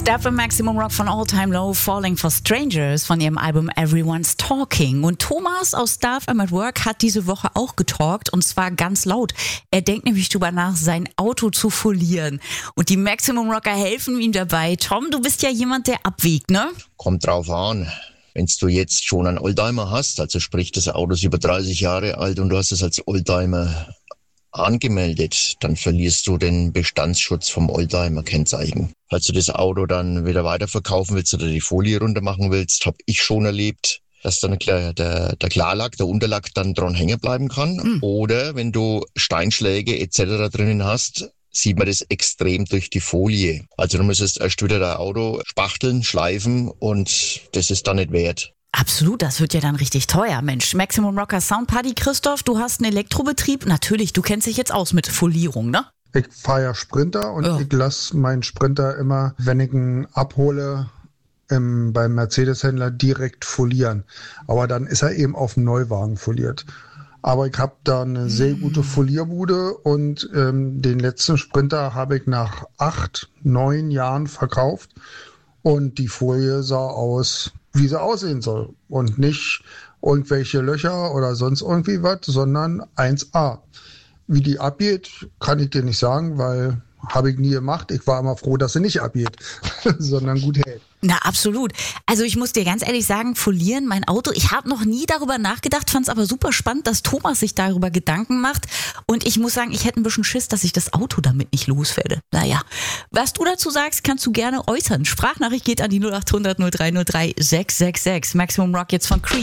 Steph im Maximum Rock von All Time Low, Falling for Strangers von ihrem Album Everyone's Talking. Und Thomas aus Staff at Work hat diese Woche auch getalkt und zwar ganz laut. Er denkt nämlich drüber nach, sein Auto zu folieren. Und die Maximum Rocker helfen ihm dabei. Tom, du bist ja jemand, der abwägt, ne? Kommt drauf an. Wenn du jetzt schon einen Oldtimer hast, also sprich, das Auto ist über 30 Jahre alt und du hast es als Oldtimer angemeldet, dann verlierst du den Bestandsschutz vom Oldtimer-Kennzeichen. Falls du das Auto dann wieder weiterverkaufen willst oder die Folie runter machen willst, habe ich schon erlebt, dass dann der Klarlack, der Unterlack dann dran hängen bleiben kann. Oder wenn du Steinschläge etc. drinnen hast, sieht man das extrem durch die Folie. Also du müsstest erst wieder dein Auto spachteln, schleifen und das ist dann nicht wert. Absolut, das wird ja dann richtig teuer, Mensch. Maximum Rocker Soundparty, Christoph, du hast einen Elektrobetrieb. Natürlich, du kennst dich jetzt aus mit Folierung, ne? Ich fahre ja Sprinter und ich lasse meinen Sprinter immer, wenn ich ihn abhole, beim Mercedes-Händler direkt folieren. Aber dann ist er eben auf dem Neuwagen foliert. Aber ich habe da eine sehr gute Folierbude und den letzten Sprinter habe ich nach 8, 9 Jahren verkauft. Und die Folie sah aus, wie sie aussehen soll. Und nicht irgendwelche Löcher oder sonst irgendwie was, sondern 1A. Wie die abgeht, kann ich dir nicht sagen, weil habe ich nie gemacht. Ich war immer froh, dass sie nicht abgeht, sondern gut hält. Na, absolut. Also ich muss dir ganz ehrlich sagen, folieren mein Auto. Ich habe noch nie darüber nachgedacht, fand es aber super spannend, dass Thomas sich darüber Gedanken macht. Und ich muss sagen, ich hätte ein bisschen Schiss, dass ich das Auto damit nicht loswerde. Naja, was du dazu sagst, kannst du gerne äußern. Sprachnachricht geht an die 0800 0303 666. Maximum Rock jetzt von Creed.